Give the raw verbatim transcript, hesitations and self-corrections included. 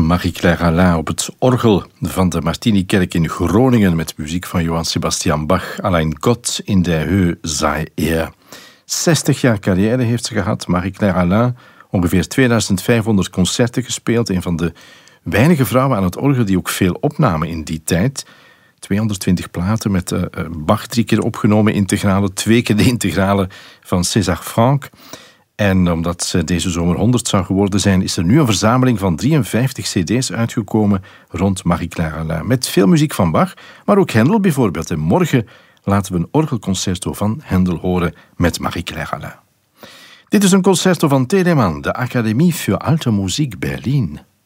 Marie-Claire Alain op het orgel van de Martinikerk in Groningen met muziek van Johann Sebastian Bach. Allein Gott in der Höhe sei er. zestig jaar carrière heeft ze gehad, Marie-Claire Alain. Ongeveer tweeduizend vijfhonderd concerten gespeeld. Een van de weinige vrouwen aan het orgel die ook veel opnamen in die tijd. tweehonderdtwintig platen met uh, Bach drie keer opgenomen, integrale, twee keer de integrale van César Franck. En omdat ze deze zomer honderd zou geworden zijn, is er nu een verzameling van drieënvijftig cd's uitgekomen rond Marie-Claire Alain. Met veel muziek van Bach, maar ook Händel bijvoorbeeld. En morgen laten we een orgelconcerto van Händel horen met Marie-Claire Alain. Dit is een concerto van Telemann, de Académie für Alte Musik Berlin.